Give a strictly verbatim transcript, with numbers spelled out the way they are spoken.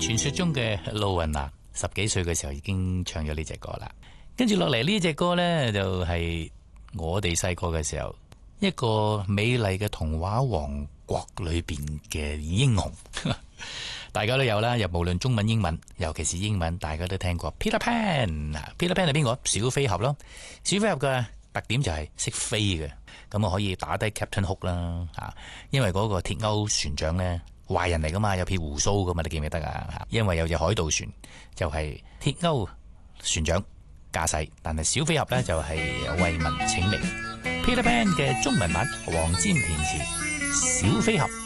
傳說中嘅露雲娜，十幾歲嘅時候已經唱咗呢隻歌啦。跟住落嚟呢隻歌呢，就係我哋細個嘅時候一個美麗嘅童話王國裏邊嘅英雄，大家都有啦。又無論中文英文，尤其是英文，大家都聽過 Peter Pan。Peter Pan 係邊個？小飛俠咯。小飛俠嘅特點就係識飛嘅，咁啊可以打低 Captain Hook 啦吓。因為嗰個鐵鈎船長呢，壞人嚟噶嘛，有撇鬍鬚噶嘛，你記唔記得啊？因為有隻海盜船就係鐵鈎船長駕駛，但係小飛俠呢，就係為民請命。Peter Pan 嘅中文版黃霑填詞，小飛俠。